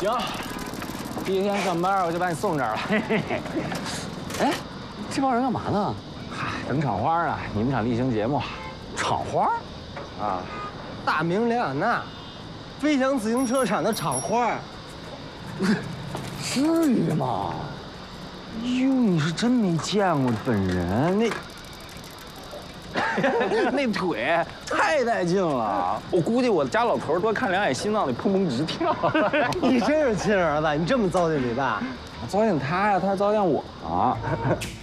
行，第一天上班我就把你送这儿了。嘿嘿嘿。哎，这帮人干嘛呢？嗨，等场花呢。你们场例行节目。场花？啊， 大明莱雅纳，飞翔自行车厂的厂花。 至于吗？哟，你是真没见过本人，那腿太带劲了，我估计我家老头多看两眼，心脏得砰砰直跳。 你真是亲儿子，你这么糟践你爸？ 糟践他呀，他糟践我啊。